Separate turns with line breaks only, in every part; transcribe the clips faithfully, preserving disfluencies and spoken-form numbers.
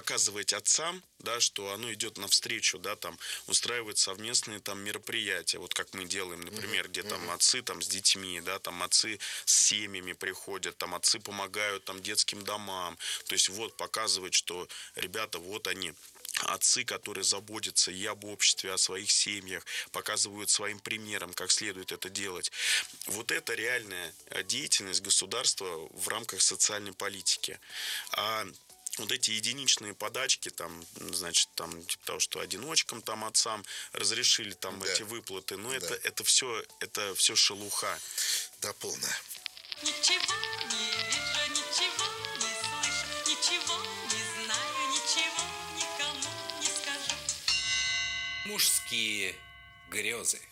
показывать отцам, да, что оно идет навстречу, да, там устраивать совместные там мероприятия, вот как мы делаем, например, где там отцы там с детьми, да, там отцы с семьями приходят, там отцы помогают там детским домам, то есть вот показывать, что ребята, вот они, отцы, которые заботятся и об обществе, о своих семьях, показывают своим примером, как следует это делать. Вот это реальная деятельность государства в рамках социальной политики. А вот эти единичные подачки, там, значит, там, типа того, что одиночкам, там, отцам разрешили там да. эти выплаты, но да. это, это все, это все шелуха.
Да, полная.
Ничего не вижу, ничего не слышу, ничего не знаю, ничего никому не скажу.
Мужские грезы.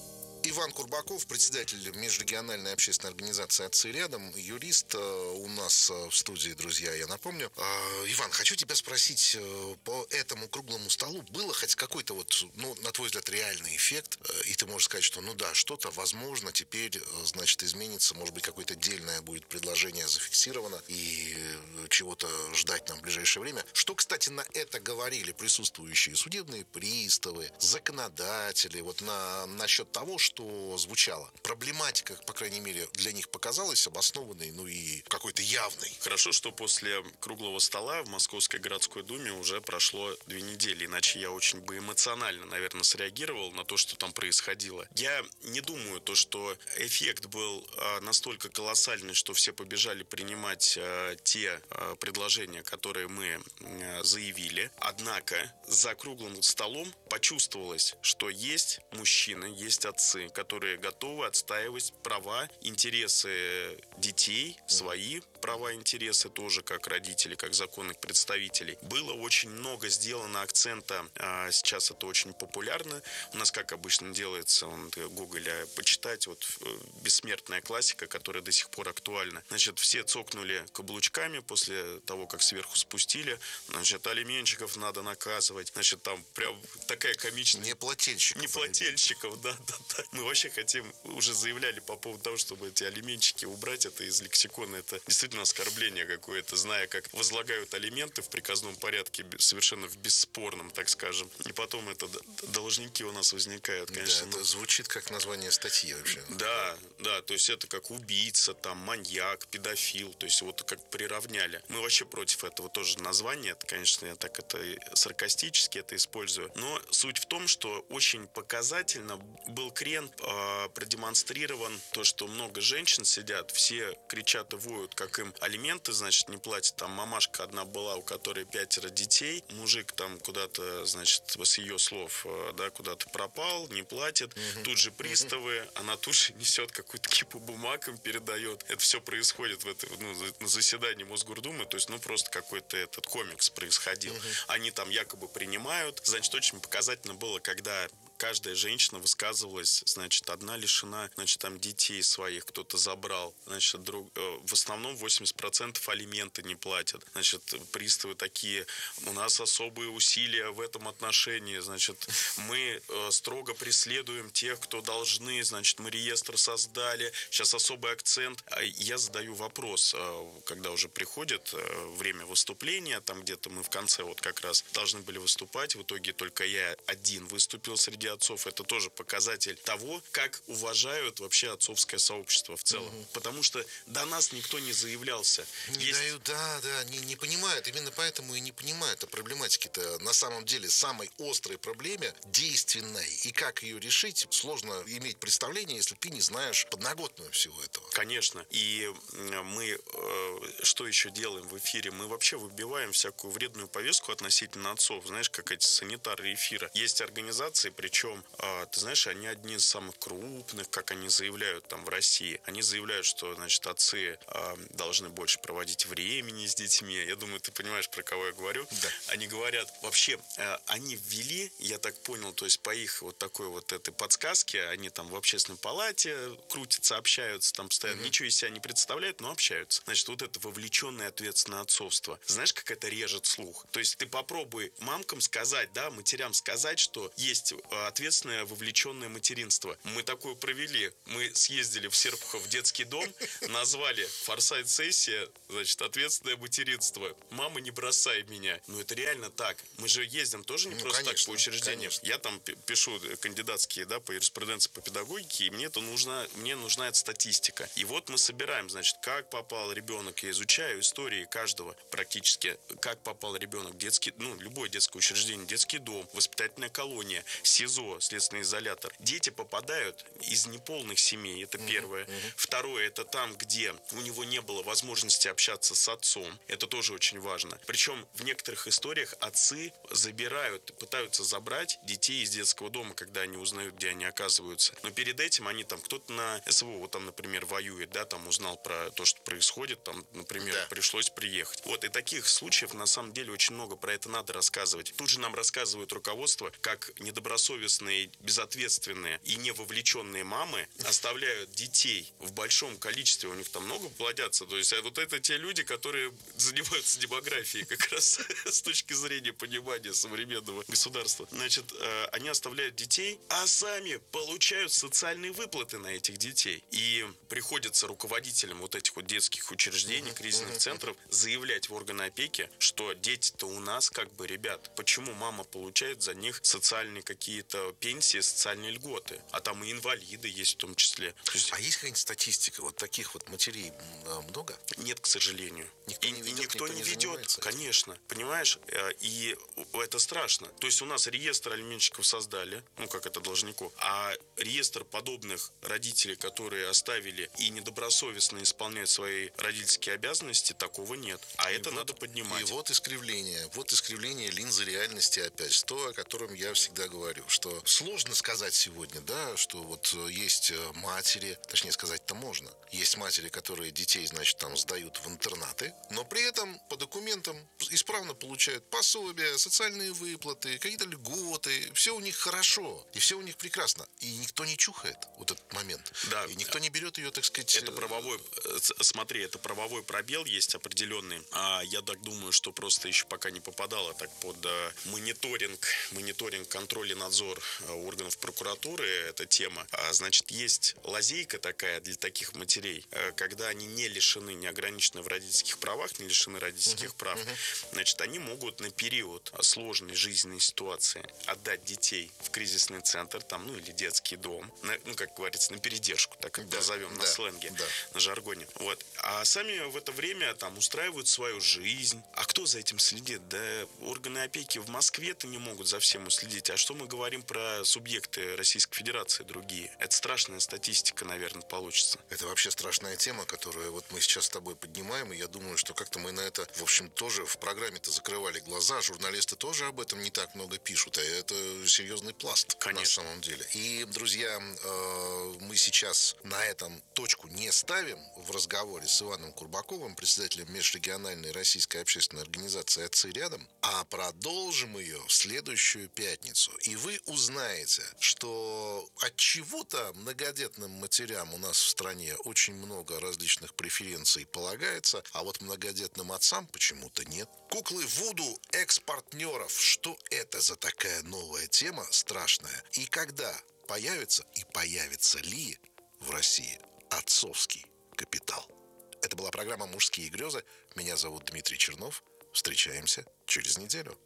Иван Курбаков, председатель межрегиональной общественной организации «Отцы рядом», юрист у нас в студии, друзья, я напомню. Иван, хочу тебя спросить, по этому круглому столу было хоть какой-то вот, ну, на твой взгляд, реальный эффект? И ты можешь сказать, что, ну да, что-то, возможно, теперь, значит, изменится, может быть, какое-то отдельное будет предложение зафиксировано и чего-то ждать нам в ближайшее время. Что, кстати, на это говорили присутствующие судебные приставы, законодатели, вот на, насчет того, что что звучало. Проблематика, по крайней мере, для них показалась обоснованной, ну и какой-то явной.
Хорошо, что после круглого стола в Московской городской думе уже прошло две недели, иначе я очень бы эмоционально, наверное, среагировал на то, что там происходило. Я не думаю, то, что эффект был настолько колоссальный, что все побежали принимать те предложения, которые мы заявили. Однако за круглым столом почувствовалось, что есть мужчины, есть отцы, которые готовы отстаивать права, интересы детей, свои права, интересы тоже, как родители, как законных представителей. Было очень много сделано акцента, а сейчас это очень популярно. У нас, как обычно делается, он Гоголя почитать, вот бессмертная классика, которая до сих пор актуальна. Значит, все цокнули каблучками после того, как сверху спустили. Значит, алименщиков надо наказывать. Значит, там прям такая комичная...
Не плательщиков.
Не плательщиков, да, да, да. Мы вообще хотим, уже заявляли по поводу того, чтобы эти алименщики убрать это из лексикона. Это действительно оскорбление какое-то, зная, как возлагают алименты в приказном порядке, совершенно в бесспорном, так скажем. И потом это должники у нас возникают, конечно.
Да, это звучит как название статьи вообще.
Да, да, то есть это как убийца, там, маньяк, педофил, то есть вот как приравняли. Мы вообще против этого тоже названия, это, конечно, я так это саркастически это использую. Но суть в том, что очень показательно был крен, э, продемонстрирован то, что много женщин сидят, все кричат и воют, как им алименты, значит, не платят. Там мамашка одна была, у которой пятеро детей, мужик там куда-то, значит, с ее слов, э, да, куда-то пропал, не платит. Угу. Тут же приставы, угу. она тут же несет какую-то кипу бумаг, им передает. Это все происходит в это, ну, на заседании Мосгордумы, то есть, ну, просто какой-то этот комикс происходил. Угу. Они там якобы принимают. Значит, очень показательно было, когда каждая женщина высказывалась, значит, одна лишена, значит, там детей своих кто-то забрал, значит, друг, э, в основном восемьдесят процентов алименты не платят, значит, приставы такие, у нас особые усилия в этом отношении, значит, мы э, строго преследуем тех, кто должны, значит, мы реестр создали, сейчас особый акцент. Я задаю вопрос, э, когда уже приходит э, время выступления, там где-то мы в конце вот как раз должны были выступать, в итоге только я один выступил среди отцов. Это тоже показатель того, как уважают вообще отцовское сообщество в целом. Угу. Потому что до нас никто не заявлялся.
Не
Есть...
дают, да, да, не, не понимают. Именно поэтому и не понимают о проблематике-то. На самом деле самой острой проблеме, действенной, и как ее решить, сложно иметь представление, если ты не знаешь подноготную всего этого.
Конечно. И мы э, что еще делаем в эфире? Мы вообще выбиваем всякую вредную повестку относительно отцов. Знаешь, как эти санитары эфира. Есть организации, причем Причем, ты знаешь, они одни из самых крупных, как они заявляют там в России. Они заявляют, что, значит, отцы должны больше проводить времени с детьми. Я думаю, ты понимаешь, про кого я говорю.
Да.
Они говорят, вообще, они ввели, я так понял, то есть по их вот такой вот этой подсказке, они там в общественной палате крутятся, общаются, там постоянно, угу. ничего из себя не представляют, но общаются. Значит, вот это вовлеченное ответственное отцовство. Знаешь, как это режет слух? То есть ты попробуй мамкам сказать, да, матерям сказать, что есть ответственное вовлеченное материнство. Мы такое провели. Мы съездили в Серпухов в детский дом, назвали «Форсайт-сессия», значит, ответственное материнство. Мама, не бросай меня. Ну, это реально так. Мы же ездим тоже не ну, просто конечно, так по учреждениям. Конечно. Я там пишу кандидатские, да, по юриспруденции, по педагогике, и мне это нужна, мне нужна эта статистика. И вот мы собираем, значит, как попал ребенок, я изучаю истории каждого практически, как попал ребенок в детский, ну, любое детское учреждение, детский дом, воспитательная колония, СИЗО, следственный изолятор. Дети попадают из неполных семей, это uh-huh, первое. Uh-huh. Второе, это там, где у него не было возможности общаться с отцом. Это тоже очень важно. Причем в некоторых историях отцы забирают, пытаются забрать детей из детского дома, когда они узнают, где они оказываются. Но перед этим они там, кто-то на СВО, вот там, например, воюет, да, там узнал про то, что происходит, там, например, да. пришлось приехать. Вот, и таких случаев, на самом деле, очень много, про это надо рассказывать. Тут же нам рассказывают руководство, как недобросовестные, безответственные и не вовлеченные мамы оставляют детей в большом количестве, у них там много плодятся, то есть вот это те люди, которые занимаются демографией как раз с точки зрения понимания современного государства. Значит, они оставляют детей, а сами получают социальные выплаты на этих детей. И приходится руководителям вот этих вот детских учреждений, кризисных центров заявлять в органы опеки, что дети-то у нас как бы, ребят, почему мама получает за них социальные какие-то пенсии, социальные льготы, а там и инвалиды есть в том числе. То есть...
А есть какая-нибудь статистика вот таких вот матерей много?
Нет, к сожалению.
Никто
и,
не ведет,
и никто,
никто
не
не
ведет, конечно, понимаешь? И это страшно. То есть у нас реестр алименщиков создали, ну как это должников, а реестр подобных родителей, которые оставили и недобросовестно исполняют свои родительские обязанности, такого нет. А и это вот, надо поднимать.
И вот искривление, вот искривление линзы реальности опять, то, о котором я всегда говорю, что сложно сказать сегодня, да, что вот есть матери, точнее сказать-то можно, есть матери, которые детей, значит, там сдают в интернаты, но при этом по документам исправно получают пособия, социальные выплаты, какие-то льготы, все у них хорошо, и все у них прекрасно, и никто не чухает вот этот момент,
да.
И никто не берет ее, так сказать...
Это правовой, смотри, это правовой пробел есть определенный, а я так думаю, что просто еще пока не попадало так под мониторинг, мониторинг, контроль и надзор органов прокуратуры, эта тема. А, значит, есть лазейка такая для таких матерей, когда они не лишены, не ограничены в родительских правах, не лишены родительских uh-huh, прав, uh-huh. значит, они могут на период сложной жизненной ситуации отдать детей в кризисный центр, там, ну, или детский дом, на, ну, как говорится, на передержку, так как да, назовем да, на сленге, да. на жаргоне. Вот. А сами в это время там устраивают свою жизнь. А кто за этим следит? Да органы опеки в Москве-то не могут за всем уследить. А что мы говорим про субъекты Российской Федерации другие? Это страшная статистика, наверное, получится.
Это вообще страшная тема, которую вот мы сейчас с тобой поднимаем, и я думаю, что как-то мы на это, в общем, тоже в программе-то закрывали глаза. Журналисты тоже об этом не так много пишут, а это серьезный пласт. Конечно. На самом деле. И, друзья, мы сейчас на этом точку не ставим в разговоре с Иваном Курбаковым, председателем межрегиональной российской общественной организации «Отцы рядом», а продолжим ее в следующую пятницу. И вы узнаете, что от чего-то многодетным матерям у нас в стране очень много различных преференций полагается, а вот многодетным отцам почему-то нет. Куклы Вуду экс-партнеров. Что это за такая новая тема страшная? И когда появится и появится ли в России отцовский капитал? Это была программа «Мужские грезы». Меня зовут Дмитрий Чернов. Встречаемся через неделю.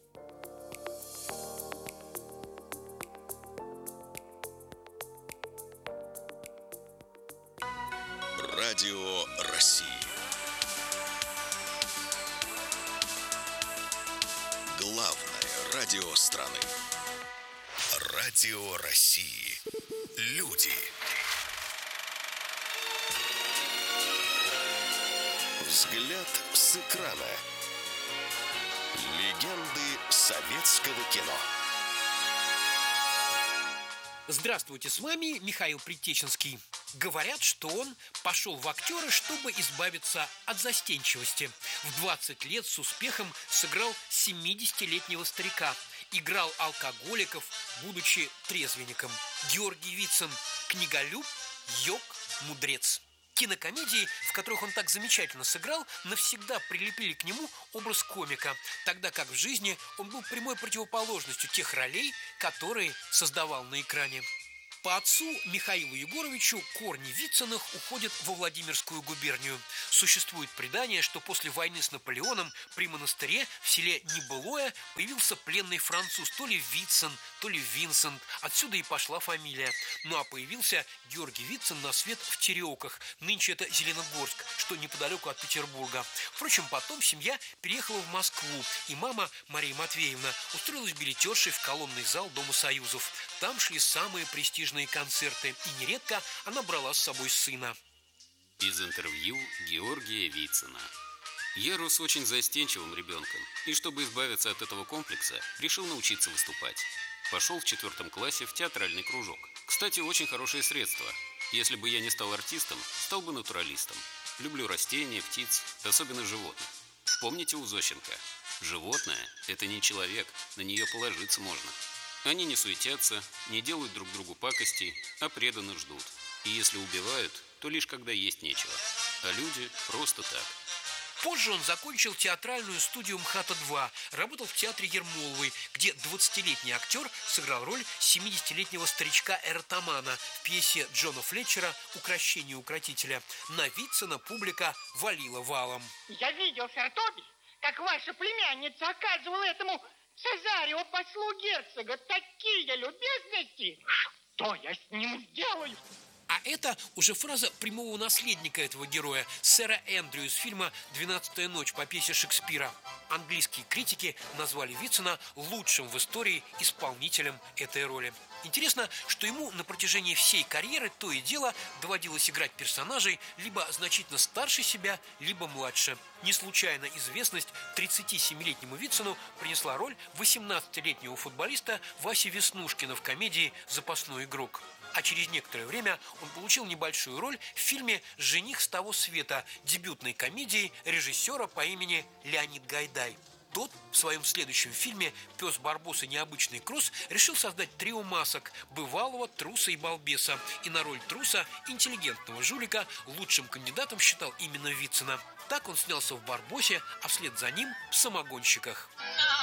Радио России. Главное радио страны. Радио России. Люди. Взгляд с экрана. Легенды советского кино.
Здравствуйте, с вами Михаил Предтеченский. Говорят, что он пошел в актеры, чтобы избавиться от застенчивости. В двадцать лет с успехом сыграл семидесятилетнего старика. Играл алкоголиков, будучи трезвенником. Георгий Вицин. Книголюб, йог, мудрец. Кинокомедии, в которых он так замечательно сыграл, навсегда прилепили к нему образ комика, тогда как в жизни он был прямой противоположностью тех ролей, которые создавал на экране. По отцу Михаилу Егоровичу корни Вициных уходят во Владимирскую губернию. Существует предание, что после войны с Наполеоном при монастыре в селе Небылое появился пленный француз, то ли Вицин, то ли Винсент. Отсюда и пошла фамилия. Ну а появился Георгий Вицин на свет в Тереоках. Нынче это Зеленогорск, что неподалеку от Петербурга. Впрочем, потом семья переехала в Москву, и мама Мария Матвеевна устроилась билетершей в колонный зал Дома Союзов. Там шли самые престижные концерты, и нередко она брала с собой сына.
Из интервью Георгия Вицина. Я рос очень застенчивым ребенком, и чтобы избавиться от этого комплекса, решил научиться выступать. Пошел в четвертом классе в театральный кружок. Кстати, очень хорошее средство. Если бы я не стал артистом, стал бы натуралистом. Люблю растения, птиц, особенно животных. Помните у Зощенко? Животное – это не человек, на нее положиться можно. Они не суетятся, не делают друг другу пакостей, а преданно ждут. И если убивают, то лишь когда есть нечего. А люди просто так.
Позже он закончил театральную студию МХАТа-два, работал в театре Ермоловой, где двадцатилетний актер сыграл роль семидесятилетнего старичка-эротомана в пьесе Джона Флетчера «Укрощение укротителя». На Вицина публика валила валом.
Я видел, сэр Тоби, как ваша племянница оказывала этому Цезарио, послу герцога, такие любезности, что я с ним сделаю?
А это уже фраза прямого наследника этого героя, сэра Эндрю из фильма «Двенадцатая ночь» по пьесе Шекспира. Английские критики назвали Вицина лучшим в истории исполнителем этой роли. Интересно, что ему на протяжении всей карьеры то и дело доводилось играть персонажей либо значительно старше себя, либо младше. Не случайно известность тридцатисемилетнему Вицину принесла роль восемнадцатилетнего футболиста Васи Веснушкина в комедии «Запасной игрок». А через некоторое время он получил небольшую роль в фильме «Жених с того света», дебютной комедии режиссера по имени Леонид Гайдай. Тот в своем следующем фильме «Пес Барбос и необычный кросс» решил создать трио масок – бывалого, труса и балбеса. И на роль труса, интеллигентного жулика, лучшим кандидатом считал именно Вицина. Так он снялся в «Барбосе», а вслед за ним в «Самогонщиках».